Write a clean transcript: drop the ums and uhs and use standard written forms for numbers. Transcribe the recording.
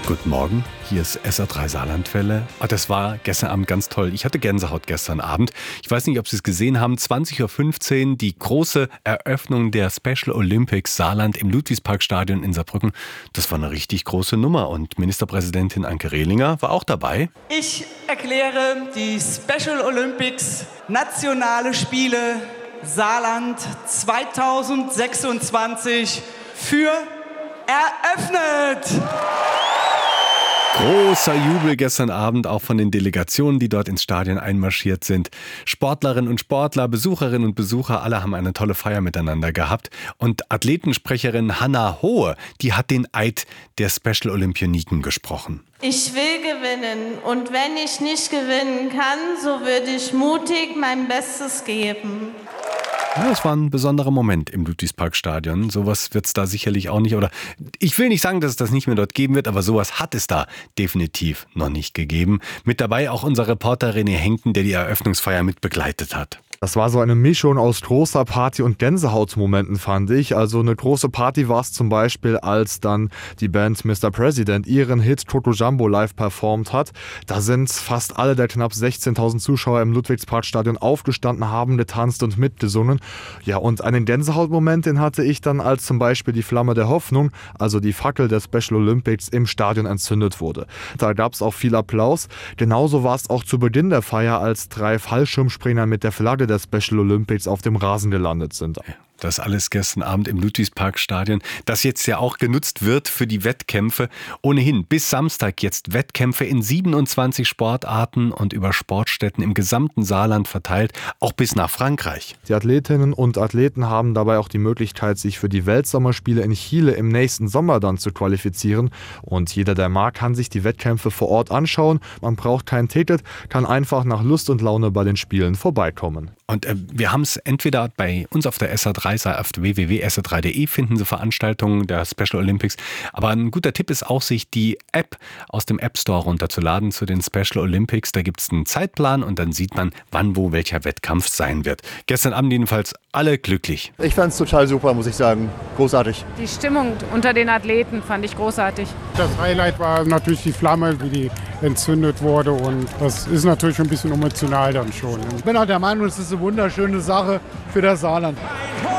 Guten Morgen, hier ist SR3 Saarlandwelle. Das war gestern Abend ganz toll. Ich hatte Gänsehaut gestern Abend. Ich weiß nicht, ob Sie es gesehen haben. 20.15 Uhr, die große Eröffnung der Special Olympics Saarland im Ludwigsparkstadion in Saarbrücken. Das war eine richtig große Nummer und Ministerpräsidentin Anke Rehlinger war auch dabei. Ich erkläre die Special Olympics Nationale Spiele Saarland 2026 für eröffnet. Großer Jubel gestern Abend auch von den Delegationen, die dort ins Stadion einmarschiert sind. Sportlerinnen und Sportler, Besucherinnen und Besucher, alle haben eine tolle Feier miteinander gehabt. Und Athletensprecherin Hannah Hohe, die hat den Eid der Special Olympioniken gesprochen. Ich will gewinnen und wenn ich nicht gewinnen kann, so würde ich mutig mein Bestes geben. Ja, das war ein besonderer Moment im Ludwigsparkstadion. Sowas wird es da sicherlich auch nicht, oder ich will nicht sagen, dass es das nicht mehr dort geben wird, aber sowas hat es da definitiv noch nicht gegeben. Mit dabei auch unser Reporter René Henken, der die Eröffnungsfeier mit begleitet hat. Das war so eine Mischung aus großer Party und Gänsehautmomenten, fand ich. Also eine große Party war es zum Beispiel, als dann die Band Mr. President ihren Hit Toto Jumbo live performt hat. Da sind fast alle der knapp 16.000 Zuschauer im Ludwigsparkstadion aufgestanden, haben getanzt und mitgesungen. Ja, und einen Gänsehautmoment, den hatte ich dann, als zum Beispiel die Flamme der Hoffnung, also die Fackel der Special Olympics, im Stadion entzündet wurde. Da gab es auch viel Applaus. Genauso war es auch zu Beginn der Feier, als 3 Fallschirmspringer mit der Flagge der Special Olympics auf dem Rasen gelandet sind. Das alles gestern Abend im Ludwigsparkstadion, das jetzt ja auch genutzt wird für die Wettkämpfe. Ohnehin bis Samstag jetzt Wettkämpfe in 27 Sportarten und über Sportstätten im gesamten Saarland verteilt, auch bis nach Frankreich. Die Athletinnen und Athleten haben dabei auch die Möglichkeit, sich für die Weltsommerspiele in Chile im nächsten Sommer dann zu qualifizieren. Und jeder, der mag, kann sich die Wettkämpfe vor Ort anschauen. Man braucht kein Ticket, kann einfach nach Lust und Laune bei den Spielen vorbeikommen. Und wir haben es entweder bei uns auf der SR3, auf www.sr3.de finden Sie Veranstaltungen der Special Olympics. Aber ein guter Tipp ist auch, sich die App aus dem App Store runterzuladen zu den Special Olympics. Da gibt es einen Zeitplan und dann sieht man, wann wo welcher Wettkampf sein wird. Gestern Abend jedenfalls alle glücklich. Ich fand es total super, muss ich sagen. Großartig. Die Stimmung unter den Athleten fand ich großartig. Das Highlight war natürlich die Flamme, wie die entzündet wurde. Und das ist natürlich ein bisschen emotional dann schon. Ich bin auch der Meinung, es ist eine wunderschöne Sache für das Saarland.